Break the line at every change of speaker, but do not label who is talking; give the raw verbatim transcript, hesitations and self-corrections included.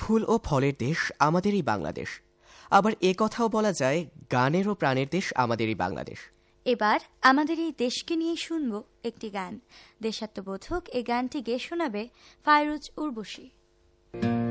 ফুল ও ফলের দেশ আমাদেরই বাংলাদেশ। আবার এ কথাও বলা যায়, গানের ও প্রাণের দেশ আমাদেরই বাংলাদেশ।
এবার আমাদের এই দেশকে নিয়ে শুনব একটি গান। দেশাত্মবোধক এই গানটি গেয়ে শোনাবে ফায়রুজ উর্বশী।